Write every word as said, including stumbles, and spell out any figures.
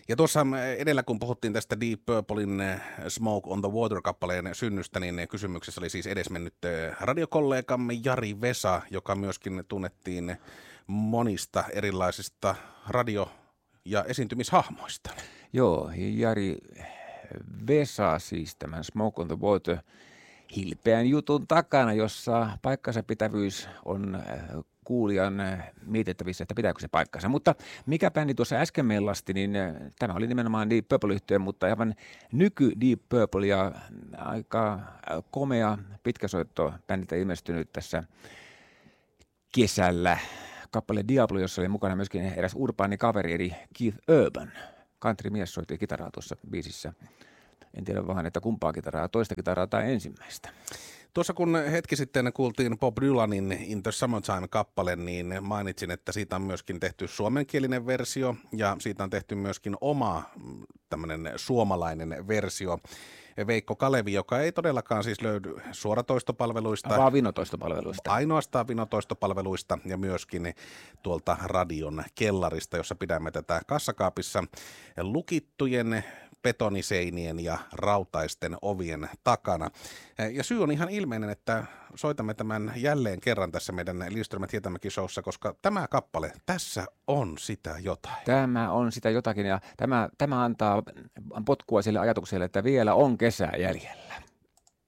Ja tuossa edellä, kun puhuttiin tästä Deep Purplein Smoke on the Water-kappaleen synnystä, niin kysymyksessä oli siis edesmennyt radiokollegamme Jari Vesa, joka myöskin tunnettiin monista erilaisista radio- ja esiintymishahmoista. Joo, Jari Vesa siis tämän Smoke on the Water hilpeän jutun takana, jossa paikkansa pitävyys on kuulijan mietittävissä, että pitääkö se paikkansa. Mutta mikä bändi tuossa äsken mellasti, niin tämä oli nimenomaan Deep Purple-yhtye, mutta aivan nyky Deep Purple ja aika komea pitkäsoitto bändiltä ilmestynyt tässä kesällä. Kappale Diablo, jossa oli mukana myöskin eräs urbaani kaveri, eli Keith Urban. Country-mies soitti kitaraa tuossa biisissä. En tiedä vaan, että kumpaa kitaraa, toista kitaraa tai ensimmäistä. Tuossa kun hetki sitten kuultiin Bob Dylanin In the Summertime-kappale, niin mainitsin, että siitä on myöskin tehty suomenkielinen versio ja siitä on tehty myöskin oma tämmöinen suomalainen versio. Veikko Kalevi, joka ei todellakaan siis löydy suoratoistopalveluista. Vaan vinotoistopalveluista. Ainoastaan vinotoistopalveluista ja myöskin tuolta radion kellarista, jossa pidämme tätä kassakaapissa lukittujen betoniseinien ja rautaisten ovien takana. Ja syy on ihan ilmeinen, että soitamme tämän jälleen kerran tässä meidän Lindström Hietamäki showssa, koska tämä kappale, tässä on sitä jotain. Tämä on sitä jotakin ja tämä, tämä antaa potkua sille ajatukselle, että vielä on kesää jäljellä.